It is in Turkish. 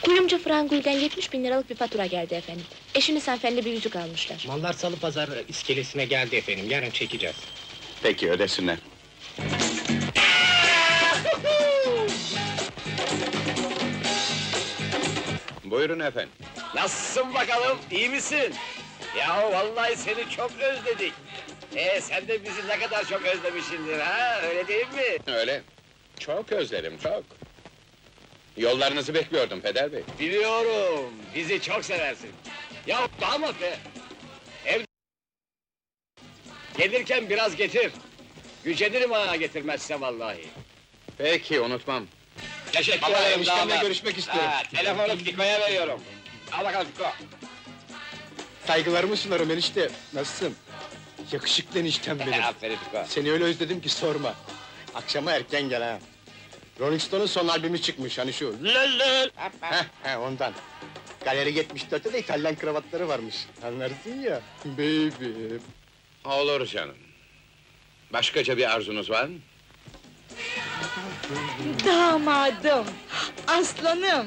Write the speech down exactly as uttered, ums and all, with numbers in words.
Kuyumcu Frangul'den yetmiş bin liralık bir fatura geldi efendim. Eşiniz hanımefendi bir yüzük almışlar. Mallar Salı Pazarı iskelesine geldi efendim, yarın çekeceğiz. Peki, ödesinler. Buyurun efendim. Nasılsın bakalım, iyi misin? Ya vallahi seni çok özledik. Ee sen de bizi ne kadar çok özlemişsindir ha, öyle değil mi? Öyle. Çok özledim, çok. Yollarınızı bekliyordum Peder Bey. Biliyorum, bizi çok seversin. Ya damat be! Ev... Gelirken biraz getir. Gücenirim ha getirmezse vallahi. Peki, unutmam. Teşekkür Baba, ederim eniştemle damat. görüşmek istiyorum. Ha, telefonu Fiko'ya veriyorum. Al bakalım Fiko. Saygılarımı sunarım enişte. Nasılsın? Yakışıklı eniştem benim. Aferin Fiko. Seni öyle özledim ki sorma. Akşama erken gel ha. Rolling Stone'un son albümü çıkmış hani şu. Lallal. Heh, heh, ondan. Galeri yetmiş dörtte de İtalyan kravatları varmış. Anlarsın ya. Baby. Olur canım. Başkaca bir arzunuz var mı? Damadım, aslanım.